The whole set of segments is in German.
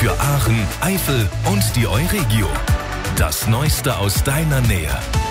Für Aachen, Eifel und die Euregio. Das Neueste aus deiner Nähe.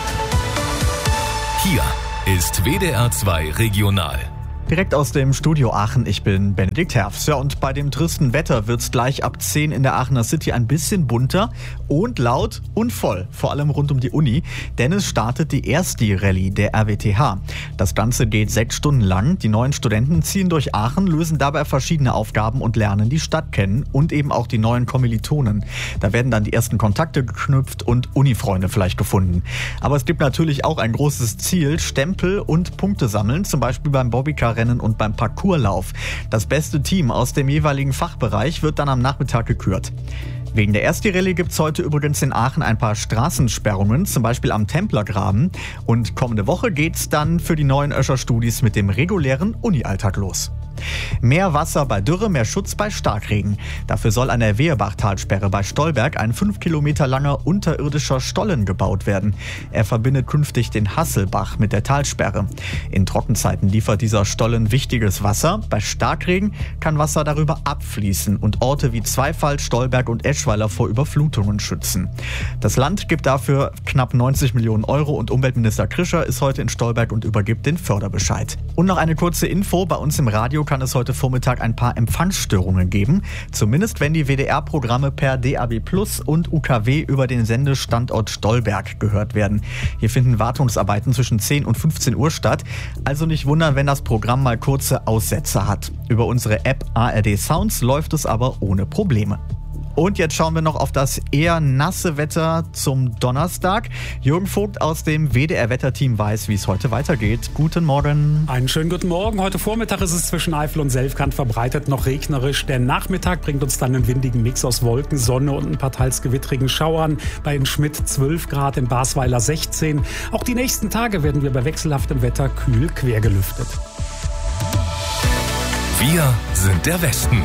Hier ist WDR 2 Regional. Direkt aus dem Studio Aachen, ich bin Benedikt Herfs. Ja, und bei dem tristen Wetter wird's gleich ab 10 in der Aachener City ein bisschen bunter und laut und voll, vor allem rund um die Uni, denn es startet die Ersti-Rallye der RWTH. Das Ganze geht 6 Stunden lang. Die neuen Studenten ziehen durch Aachen, lösen dabei verschiedene Aufgaben und lernen die Stadt kennen und eben auch die neuen Kommilitonen. Da werden dann die ersten Kontakte geknüpft und Unifreunde vielleicht gefunden. Aber es gibt natürlich auch ein großes Ziel, Stempel und Punkte sammeln, zum Beispiel beim Bobbycar-Rennen und beim Parcourslauf. Das beste Team aus dem jeweiligen Fachbereich wird dann am Nachmittag gekürt. Wegen der Ersti-Rallye gibt es heute übrigens in Aachen ein paar Straßensperrungen, zum Beispiel am Templergraben. Und kommende Woche geht's dann für die neuen Öscher-Studis mit dem regulären Uni-Alltag los. Mehr Wasser bei Dürre, mehr Schutz bei Starkregen. Dafür soll an der Weherbach-Talsperre bei Stolberg ein 5 Kilometer langer unterirdischer Stollen gebaut werden. Er verbindet künftig den Hasselbach mit der Talsperre. In Trockenzeiten liefert dieser Stollen wichtiges Wasser. Bei Starkregen kann Wasser darüber abfließen und Orte wie Zweifeld, Stolberg und Eschweiler vor Überflutungen schützen. Das Land gibt dafür knapp 90 Millionen Euro und Umweltminister Krischer ist heute in Stolberg und übergibt den Förderbescheid. Und noch eine kurze Info, bei uns im Radio kann es heute Vormittag ein paar Empfangsstörungen geben. Zumindest wenn die WDR-Programme per DAB+ und UKW über den Sendestandort Stolberg gehört werden. Hier finden Wartungsarbeiten zwischen 10 und 15 Uhr statt. Also nicht wundern, wenn das Programm mal kurze Aussetzer hat. Über unsere App ARD Sounds läuft es aber ohne Probleme. Und jetzt schauen wir noch auf das eher nasse Wetter zum Donnerstag. Jürgen Vogt aus dem WDR-Wetterteam weiß, wie es heute weitergeht. Guten Morgen. Einen schönen guten Morgen. Heute Vormittag ist es zwischen Eifel und Selfkant verbreitet noch regnerisch. Der Nachmittag bringt uns dann einen windigen Mix aus Wolken, Sonne und ein paar teils gewittrigen Schauern. Bei in Schmidt 12 Grad, in Basweiler 16. Auch die nächsten Tage werden wir bei wechselhaftem Wetter kühl quer gelüftet. Wir sind der Westen.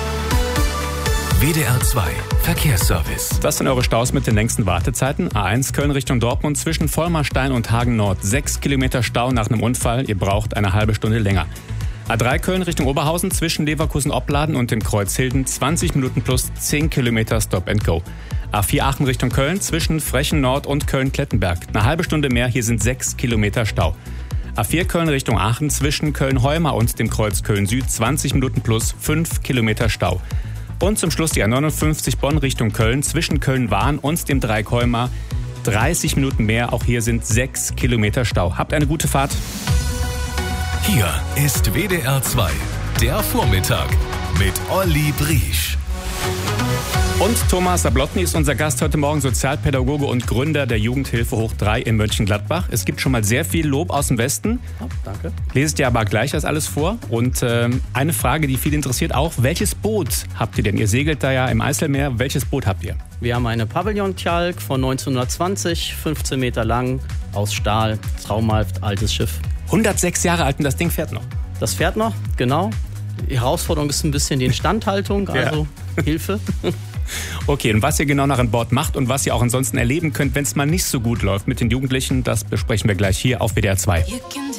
WDR 2 Verkehrsservice. Das sind eure Staus mit den längsten Wartezeiten. A1 Köln Richtung Dortmund zwischen Vollmarstein und Hagen Nord. 6 Kilometer Stau nach einem Unfall. Ihr braucht eine halbe Stunde länger. A3 Köln Richtung Oberhausen zwischen Leverkusen-Opladen und dem Kreuzhilden. 20 Minuten plus 10 Kilometer Stop and Go. A4 Aachen Richtung Köln zwischen Frechen Nord und Köln-Klettenberg. Eine halbe Stunde mehr. Hier sind 6 Kilometer Stau. A4 Köln Richtung Aachen zwischen Köln-Heuma und dem Kreuz Köln-Süd. 20 Minuten plus 5 Kilometer Stau. Und zum Schluss die A59 Bonn Richtung Köln zwischen Köln-Wahn und dem Dreieck Heuma. 30 Minuten mehr, auch hier sind 6 Kilometer Stau. Habt eine gute Fahrt. Hier ist WDR 2, der Vormittag mit Olli Briesch. Und Thomas Sablotny ist unser Gast heute Morgen, Sozialpädagoge und Gründer der Jugendhilfe Hoch 3 in Mönchengladbach. Es gibt schon mal sehr viel Lob aus dem Westen. Oh, danke. Leset ihr aber gleich das alles vor. Und eine Frage, die viele interessiert auch, welches Boot habt ihr denn? Ihr segelt da ja im Eiselmeer. Welches Boot habt ihr? Wir haben eine Pavillon-Tjalk von 1920, 15 Meter lang, aus Stahl, traumhaft altes Schiff. 106 Jahre alt und das Ding fährt noch. Das fährt noch, genau. Die Herausforderung ist ein bisschen die Instandhaltung, also Hilfe. Okay, und was ihr genau nach an Bord macht und was ihr auch ansonsten erleben könnt, wenn es mal nicht so gut läuft mit den Jugendlichen, das besprechen wir gleich hier auf WDR 2.